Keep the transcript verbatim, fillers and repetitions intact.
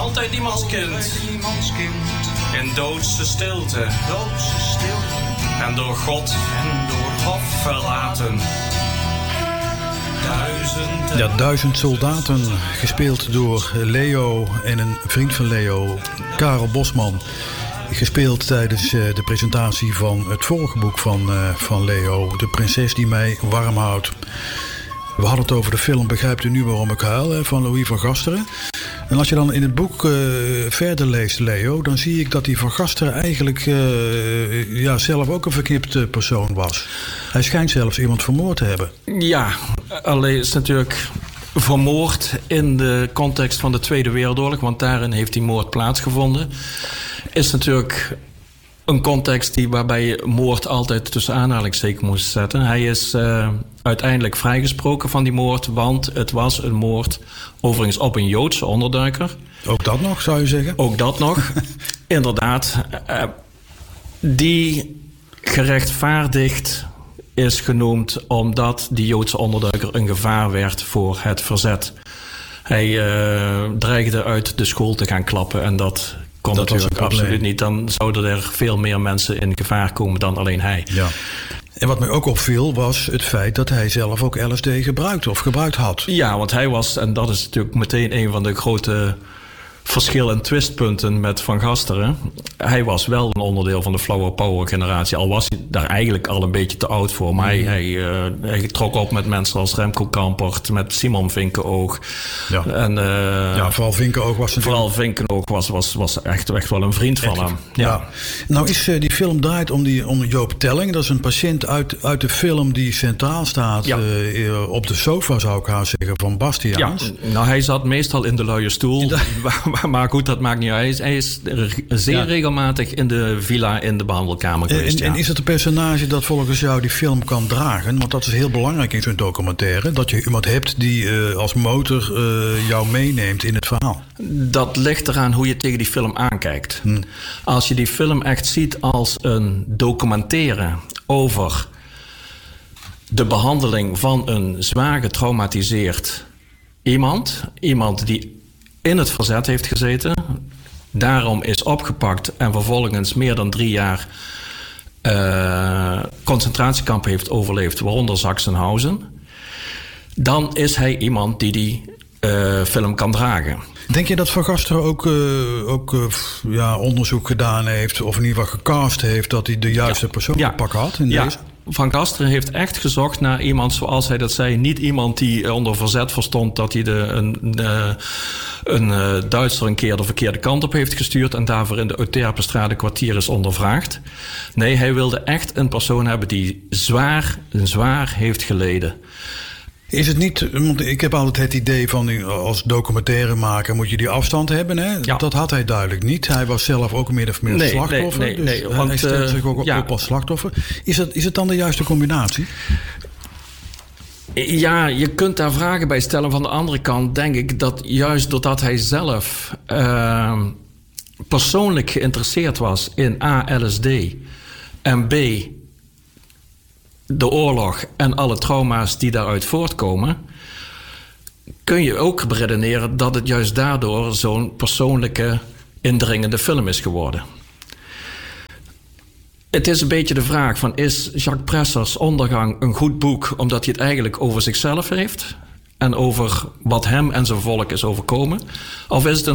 altijd iemands kind. In doodse stilte. En door God en door God verlaten. Duizend... Ja, duizend soldaten, gespeeld door Leo en een vriend van Leo, Karel Bosman. Gespeeld tijdens uh, de presentatie van het vorige boek van, uh, van Leo, De Prinses die mij warm houdt. We hadden het over de film Begrijpt u nu waarom ik huil, hè, van Louis van Gasteren. En als je dan in het boek uh, verder leest, Leo, dan zie ik dat die van Gasteren eigenlijk uh, ja, zelf ook een verknipte persoon was. Hij schijnt zelfs iemand vermoord te hebben. Ja, alleen is natuurlijk vermoord in de context van de Tweede Wereldoorlog, want daarin heeft die moord plaatsgevonden. Is natuurlijk een context die, waarbij je moord altijd tussen aanhalingstekens moest zetten. Hij is uh, uiteindelijk vrijgesproken van die moord, want het was een moord overigens op een Joodse onderduiker. Ook dat nog, zou je zeggen? Ook dat nog, inderdaad. Uh, die gerechtvaardigd is genoemd omdat die Joodse onderduiker een gevaar werd voor het verzet. Hij uh, dreigde uit de school te gaan klappen en dat kon dat natuurlijk absoluut niet. Dan zouden er veel meer mensen in gevaar komen dan alleen hij. Ja. En wat mij ook opviel was het feit dat hij zelf ook L S D gebruikte of gebruikt had. Ja, want hij was, en dat is natuurlijk meteen een van de grote verschil- en twistpunten met Van Gasteren. Hij was wel een onderdeel van de Flower Power generatie. Al was hij daar eigenlijk al een beetje te oud voor. Maar hij, hij, uh, hij trok op met mensen als Remco Kampert, met Simon Vinkenoog. Ja, en, uh, ja vooral Vinkenoog was natuurlijk... Vooral Vinkenoog was, was, was echt, echt wel een vriend echt, van hem. Ja. Ja. Nou is uh, die film draait om, die, om Joop Telling. Dat is een patiënt uit, uit de film die centraal staat. Ja. Uh, op de sofa zou ik haar zeggen, van Bastiaans. Ja, nou hij zat meestal in de luie stoel. Maar goed, dat maakt niet uit. Hij is, hij is zeer ja. regelmatig in de villa in de behandelkamer geweest. En, ja. en is het een personage dat volgens jou die film kan dragen? Want dat is heel belangrijk in zo'n documentaire. Dat je iemand hebt die uh, als motor uh, jou meeneemt in het verhaal. Dat ligt eraan hoe je tegen die film aankijkt. Hmm. Als je die film echt ziet als een documentaire over de behandeling van een zwaar getraumatiseerd iemand. Iemand die in het verzet heeft gezeten, daarom is opgepakt en vervolgens meer dan drie jaar uh, concentratiekampen heeft overleefd, waaronder Sachsenhausen. Dan is hij iemand die die uh, film kan dragen. Denk je dat Van Gasteren ook, uh, ook uh, ja, onderzoek gedaan heeft, of in ieder geval gecast heeft, dat hij de juiste ja. persoon ja. te pakken had in ja. deze? Van Gasteren heeft echt gezocht naar iemand, zoals hij dat zei, niet iemand die onder verzet verstond dat hij de, een, de, een uh, Duitser een keer de verkeerde kant op heeft gestuurd en daarvoor in de Euterpenstraat een kwartier is ondervraagd. Nee, hij wilde echt een persoon hebben die zwaar, zwaar heeft geleden. Is het niet, want ik heb altijd het idee van als documentairemaker moet je die afstand hebben, hè? Ja. Dat had hij duidelijk niet. Hij was zelf ook meer of meer nee, slachtoffer. Nee, nee, dus nee, want, hij stelt zich ook ja. op als slachtoffer. Is het, is het dan de juiste combinatie? Ja, je kunt daar vragen bij stellen. Van de andere kant denk ik dat juist doordat hij zelf uh, persoonlijk geïnteresseerd was in A, L S D en B, de oorlog en alle trauma's die daaruit voortkomen, kun je ook beredeneren dat het juist daardoor zo'n persoonlijke, indringende film is geworden. Het is een beetje de vraag van, is Jacques Pressers Ondergang een goed boek omdat hij het eigenlijk over zichzelf heeft en over wat hem en zijn volk is overkomen? Of is het een